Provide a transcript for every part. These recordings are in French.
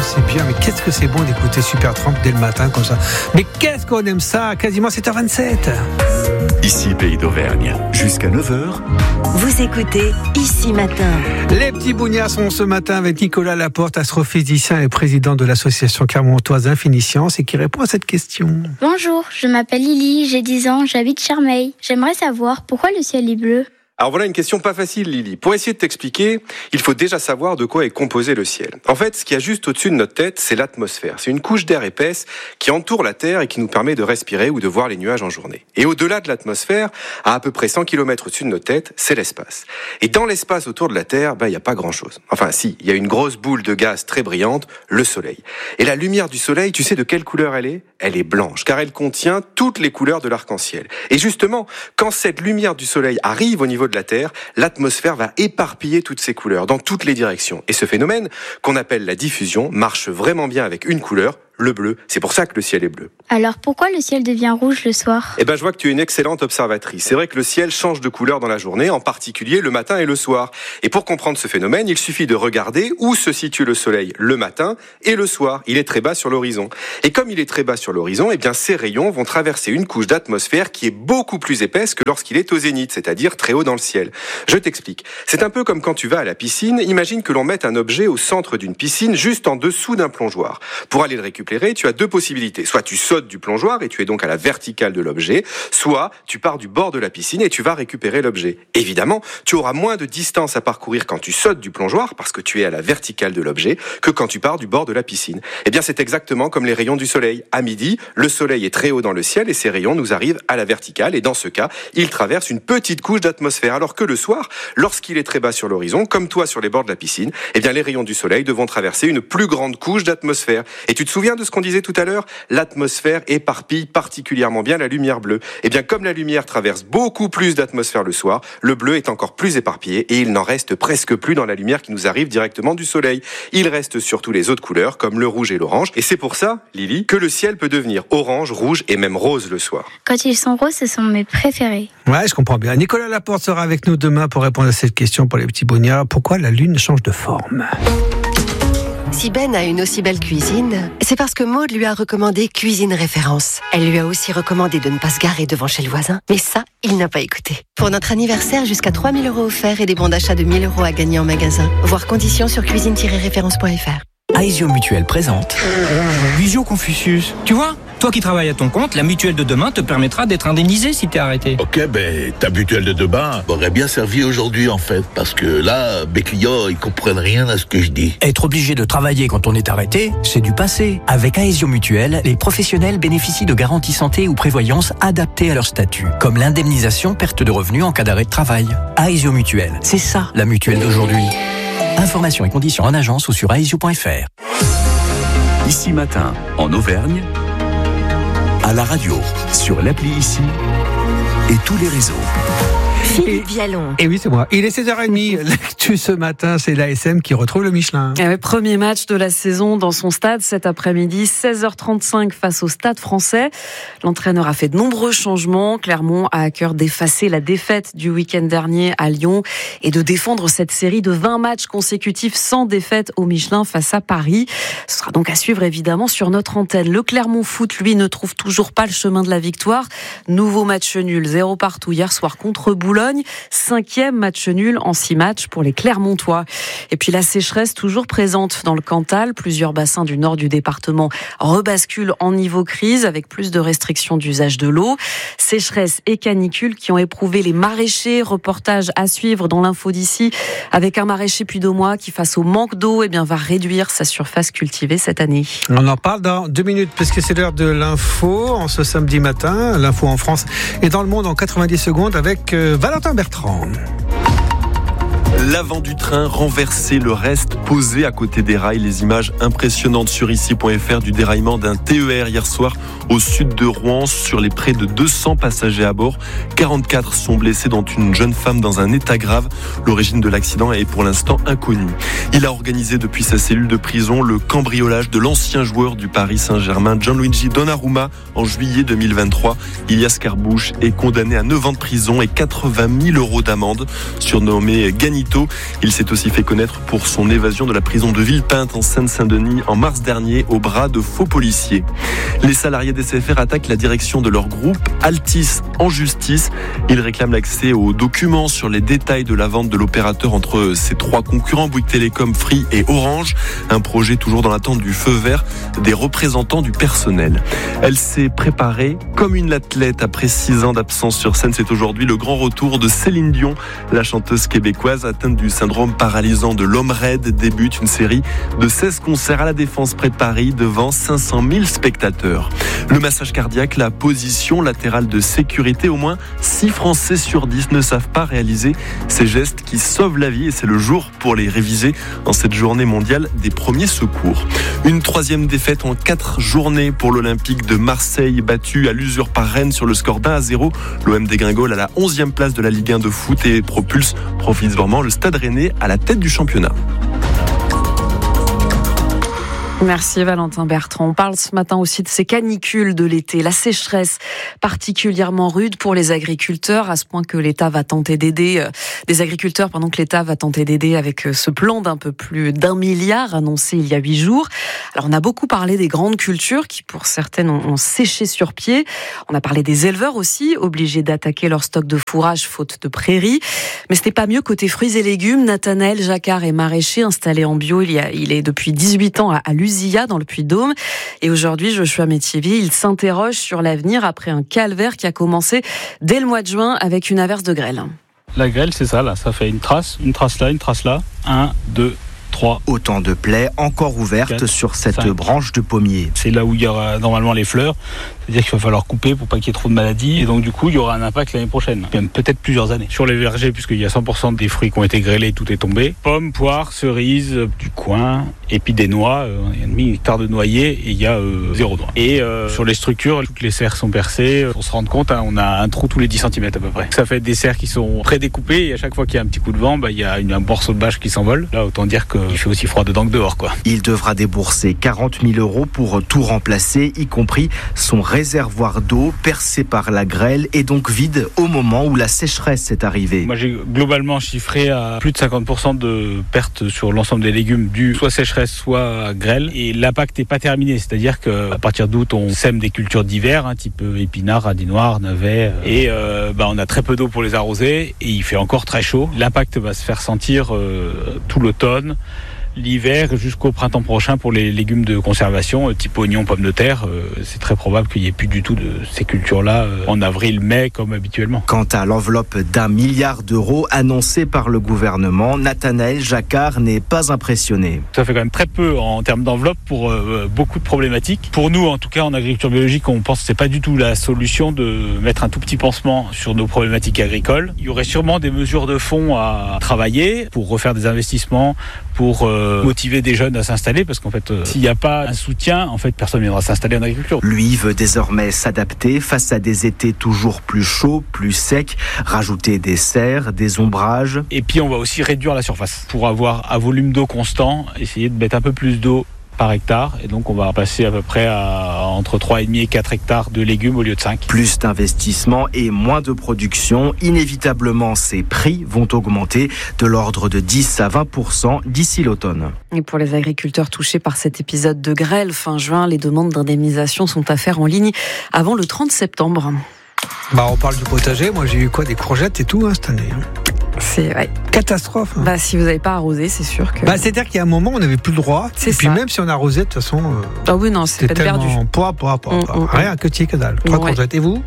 c'est bien, mais qu'est-ce que c'est bon d'écouter Supertramp dès le matin comme ça. Mais qu'est-ce qu'on aime ça, quasiment 7h27. Ici Pays d'Auvergne, jusqu'à 9h. Vous écoutez Ici Matin. Les petits bougnats sont ce matin avec Nicolas Laporte, astrophysicien et président de l'association clermontoise Infiniscience et qui répond à cette question. Bonjour, je m'appelle Lily, j'ai 10 ans, j'habite Charmeil. J'aimerais savoir pourquoi le ciel est bleu. Alors voilà une question pas facile, Lily. Pour essayer de t'expliquer, il faut déjà savoir de quoi est composé le ciel. En fait, ce qu'il y a juste au-dessus de notre tête, c'est l'atmosphère. C'est une couche d'air épaisse qui entoure la Terre et qui nous permet de respirer ou de voir les nuages en journée. Et au-delà de l'atmosphère, à peu près 100 km au-dessus de notre tête, c'est l'espace. Et dans l'espace autour de la Terre, il n'y a pas grand-chose. Enfin si, il y a une grosse boule de gaz très brillante, le Soleil. Et la lumière du Soleil, tu sais de quelle couleur elle est ? Elle est blanche, car elle contient toutes les couleurs de l'arc-en-ciel. Et justement, quand cette lumière du Soleil arrive au niveau de la Terre, l'atmosphère va éparpiller toutes ces couleurs dans toutes les directions. Et ce phénomène, qu'on appelle la diffusion, marche vraiment bien avec une couleur, le bleu. C'est pour ça que le ciel est bleu. Alors pourquoi le ciel devient rouge le soir ? Je vois que tu es une excellente observatrice. C'est vrai que le ciel change de couleur dans la journée, en particulier le matin et le soir. Et pour comprendre ce phénomène, il suffit de regarder où se situe le soleil le matin et le soir. Il est très bas sur l'horizon. Et comme il est très bas sur l'horizon, ces rayons vont traverser une couche d'atmosphère qui est beaucoup plus épaisse que lorsqu'il est au zénith, c'est-à-dire très haut dans le ciel. Je t'explique. C'est un peu comme quand tu vas à la piscine. Imagine que l'on mette un objet au centre d'une piscine, juste en dessous d'un plongeoir. Pour aller le récupérer, tu as deux possibilités. Soit tu sautes du plongeoir et tu es donc à la verticale de l'objet, soit tu pars du bord de la piscine et tu vas récupérer l'objet. Évidemment, tu auras moins de distance à parcourir quand tu sautes du plongeoir, parce que tu es à la verticale de l'objet, que quand tu pars du bord de la piscine. C'est exactement comme les rayons du soleil. À midi, le soleil est très haut dans le ciel et ses rayons nous arrivent à la verticale et dans ce cas, ils traversent une petite couche d'atmosphère. Alors que le soir, lorsqu'il est très bas sur l'horizon, comme toi sur les bords de la piscine, les rayons du soleil devront traverser une plus grande couche d'atmosphère. Et tu te souviens de ce qu'on disait tout à l'heure ? L'atmosphère éparpille particulièrement bien la lumière bleue. Comme la lumière traverse beaucoup plus d'atmosphère le soir, le bleu est encore plus éparpillé et il n'en reste presque plus dans la lumière qui nous arrive directement du soleil. Il reste surtout les autres couleurs comme le rouge et l'orange. Et c'est pour ça, Lily, que le ciel peut devenir orange, rouge et même rose le soir. Quand ils sont roses, ce sont mes préférés. Ouais, je comprends bien. Nicolas Laporte sera avec nous demain pour répondre à cette question pour les petits bougnats. Pourquoi la lune change de forme ? Si Ben a une aussi belle cuisine, c'est parce que Maud lui a recommandé Cuisine Référence. Elle lui a aussi recommandé de ne pas se garer devant chez le voisin. Mais ça, il n'a pas écouté. Pour notre anniversaire, jusqu'à 3 000 € offerts et des bons d'achat de 1 000 € à gagner en magasin. Voir conditions sur cuisine-référence.fr. Aesio Mutuelle présente Visio Confucius. Tu vois, toi qui travailles à ton compte, la mutuelle de demain te permettra d'être indemnisé si t'es arrêté. Ok, ta mutuelle de demain m'aurait bien servi aujourd'hui en fait, parce que là, mes clients, ils comprennent rien à ce que je dis. Être obligé de travailler quand on est arrêté, c'est du passé. Avec Aesio Mutuelle, les professionnels bénéficient de garanties santé ou prévoyance adaptées à leur statut, comme l'indemnisation perte de revenus en cas d'arrêt de travail. Aesio Mutuelle, c'est ça la mutuelle d'aujourd'hui. Informations et conditions en agence ou sur aesio.fr. Ici Matin, en Auvergne, à la radio, sur l'appli Ici et tous les réseaux. Philippe Vialon. Et oui, c'est moi. Il est 16h30. L'actu ce matin, c'est l'ASM qui retrouve le Michelin. Premier match de la saison dans son stade cet après-midi, 16h35 face au Stade Français. L'entraîneur a fait de nombreux changements. Clermont a à cœur d'effacer la défaite du week-end dernier à Lyon et de défendre cette série de 20 matchs consécutifs sans défaite au Michelin face à Paris. Ce sera donc à suivre évidemment sur notre antenne. Le Clermont Foot, lui, ne trouve toujours pas le chemin de la victoire. Nouveau match nul, 0 partout hier soir contre Boulogne. 5e match nul en 6 matchs pour les Clermontois. Et puis la sécheresse toujours présente dans le Cantal. Plusieurs bassins du nord du département rebasculent en niveau crise avec plus de restrictions d'usage de l'eau. Sécheresse et canicule qui ont éprouvé les maraîchers. Reportage à suivre dans l'info d'ici avec un maraîcher puy-de-Dômois qui, face au manque d'eau, va réduire sa surface cultivée cette année. On en parle dans 2 minutes parce que c'est l'heure de l'info en ce samedi matin. L'info en France et dans le monde en 90 secondes avec Valentin Bertrand. L'avant du train renversé, le reste posé à côté des rails. Les images impressionnantes sur ici.fr du déraillement d'un TER hier soir au sud de Rouen sur les près de 200 passagers à bord. 44 sont blessés, dont une jeune femme dans un état grave. L'origine de l'accident est pour l'instant inconnue. Il a organisé depuis sa cellule de prison le cambriolage de l'ancien joueur du Paris Saint-Germain, Gianluigi Donnarumma, en juillet 2023. Ilias Carrbouche est condamné à 9 ans de prison et 80 000 € d'amende. Surnommé Gagné Magneto. Il s'est aussi fait connaître pour son évasion de la prison de Villepinte en Seine-Saint-Denis en mars dernier au bras de faux policiers. Les salariés d'SFR attaquent la direction de leur groupe Altis en justice. Ils réclament l'accès aux documents sur les détails de la vente de l'opérateur entre ses 3 concurrents, Bouygues Télécom, Free et Orange. Un projet toujours dans l'attente du feu vert des représentants du personnel. Elle s'est préparée comme une athlète après 6 ans d'absence sur scène. C'est aujourd'hui le grand retour de Céline Dion. La chanteuse québécoise atteinte du syndrome paralysant de l'homme raide débute une série de 16 concerts à la Défense près de Paris devant 500 000 spectateurs. Le massage cardiaque, la position latérale de sécurité, au moins 6 Français sur 10 ne savent pas réaliser ces gestes qui sauvent la vie et c'est le jour pour les réviser en cette journée mondiale des premiers secours. Une 3e défaite en 4 journées pour l'Olympique de Marseille, battu à l'usure par Rennes sur le score d'1-0. L'OM dégringole à la 11e place de la Ligue 1 de foot et propulse provisoirement le Stade Rennais à la tête du championnat. Merci Valentin Bertrand. On parle ce matin aussi de ces canicules de l'été, la sécheresse particulièrement rude pour les agriculteurs, à ce point que l'État va tenter d'aider des agriculteurs pendant que l'État va tenter d'aider avec ce plan d'un peu plus d'1 milliard annoncé il y a 8 jours. Alors on a beaucoup parlé des grandes cultures qui pour certaines ont séché sur pied. On a parlé des éleveurs aussi, obligés d'attaquer leur stock de fourrage faute de prairies. Mais ce n'est pas mieux côté fruits et légumes. Nathanaël Jacquard est maraîcher installé en bio. Il est depuis 18 ans à Lusia dans le Puy-de-Dôme. Et aujourd'hui, Joshua Métivier, il s'interroge sur l'avenir après un calvaire qui a commencé dès le mois de juin avec une averse de grêle. La grêle, c'est ça, là. Ça fait une trace là. 1, 2, 3. Autant de plaies encore ouvertes 4, sur cette 5. branche de pommier. C'est là où il y aura normalement les fleurs. C'est-à-dire qu'il va falloir couper pour pas qu'il y ait trop de maladies. Et donc, du coup, il y aura un impact l'année prochaine. Même peut-être plusieurs années. Sur les vergers, puisqu'il y a 100% des fruits qui ont été grêlés, tout est tombé. Pommes, poires, cerises, du coin, et puis des noix. Il y a demi hectare de noyers et il y a 0 noix. Et sur les structures, toutes les serres sont percées. Pour se rendre compte, on a un trou tous les 10 cm à peu près. Ça fait des serres qui sont prédécoupées et à chaque fois qu'il y a un petit coup de vent, il y a un morceau de bâche qui s'envole. Là, autant dire qu'il fait aussi froid dedans que dehors, quoi. Il devra débourser 40 000 € pour tout remplacer, y compris son réservoir d'eau percé par la grêle et donc vide au moment où la sécheresse est arrivée. Moi, j'ai globalement chiffré à plus de 50% de pertes sur l'ensemble des légumes dû soit sécheresse, soit grêle. Et l'impact n'est pas terminé, c'est-à-dire qu'à partir d'août, on sème des cultures d'hiver, type épinards, radis noirs, navets. Et on a très peu d'eau pour les arroser et il fait encore très chaud. L'impact va se faire sentir tout l'automne, l'hiver jusqu'au printemps prochain pour les légumes de conservation, type oignons, pommes de terre. C'est très probable qu'il n'y ait plus du tout de ces cultures-là en avril-mai comme habituellement. Quant à l'enveloppe d'1 milliard d'euros annoncée par le gouvernement, Nathanaël Jacquard n'est pas impressionné. Ça fait quand même très peu en termes d'enveloppe pour beaucoup de problématiques. Pour nous, en tout cas en agriculture biologique, on pense que c'est pas du tout la solution de mettre un tout petit pansement sur nos problématiques agricoles. Il y aurait sûrement des mesures de fonds à travailler pour refaire des investissements, pour motiver des jeunes à s'installer, parce qu'en fait, s'il n'y a pas un soutien, en fait, personne ne viendra s'installer en agriculture. Lui veut désormais s'adapter face à des étés toujours plus chauds, plus secs, rajouter des serres, des ombrages. Et puis, on va aussi réduire la surface pour avoir un volume d'eau constant, essayer de mettre un peu plus d'eau par hectare, et donc on va passer à peu près à entre 3,5 et 4 hectares de légumes au lieu de 5. Plus d'investissement et moins de production, inévitablement ces prix vont augmenter de l'ordre de 10 à 20% d'ici l'automne. Et pour les agriculteurs touchés par cet épisode de grêle fin juin, les demandes d'indemnisation sont à faire en ligne avant le 30 septembre. On parle du potager, moi j'ai eu des courgettes et tout cette année. C'est catastrophe. Si vous n'avez pas arrosé, c'est sûr que. C'est-à-dire qu'il y a un moment, on n'avait plus le droit. C'est puis ça. Même si on arrosait, de toute façon. Oui, non, c'est tellement perdu. Poids. Rien que dalle. 3 courgettes. Et vous ?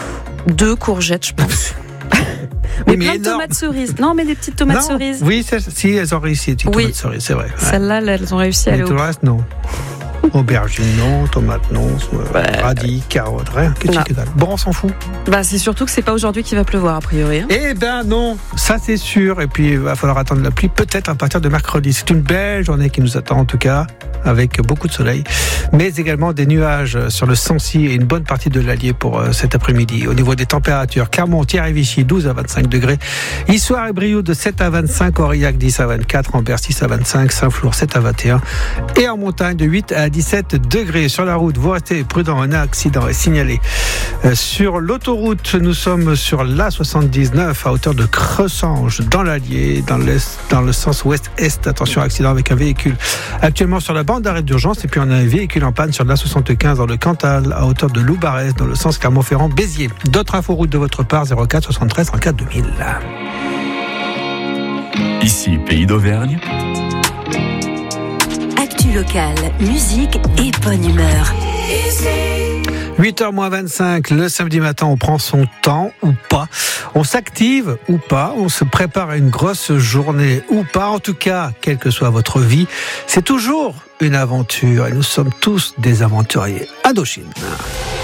2 courgettes, je pense. Mais plein de tomates cerises. Non, mais des petites tomates cerises. Oui, si, elles ont réussi, des tomates cerises, c'est vrai. Celles-là, elles ont réussi à aller au bout. Tout le reste, non. Aubergine, non. Tomate, non. Radis, carottes, rien. Que dalle. Bon, on s'en fout. C'est surtout que c'est pas aujourd'hui qu'il va pleuvoir, a priori. Eh ben non, ça c'est sûr. Et puis, il va falloir attendre la pluie, peut-être à partir de mercredi. C'est une belle journée qui nous attend, en tout cas, avec beaucoup de soleil. mais également des nuages sur le Sancy et une bonne partie de l'Allier pour cet après-midi. Au niveau des températures, Clermont, Thiers et Vichy, 12 à 25 degrés. Issoire et Brioude, de 7 à 25. Aurillac, 10 à 24. Ambert, 6 à 25. Saint-Flour, 7 à 21. Et en montagne, de 8 à 17 degrés. Sur la route, vous restez prudents. Un accident est signalé. Sur l'autoroute, nous sommes sur l'A79 à hauteur de Cressanges, dans l'Allier, dans le sens ouest-est. Attention, accident avec un véhicule actuellement sur la bande d'arrêt d'urgence. Et puis on a un véhicule en panne sur l'A75 dans le Cantal à hauteur de Loubarès dans le sens Clermont-Ferrand-Béziers. D'autres infos routes de votre part, 04 73 34 2000. Ici, Pays d'Auvergne. Actu locale, musique et bonne humeur. 8h-25, le samedi matin, on prend son temps ou pas. On s'active ou pas. On se prépare à une grosse journée ou pas. En tout cas, quelle que soit votre vie, c'est toujours une aventure. Et nous sommes tous des aventuriers. Indochine.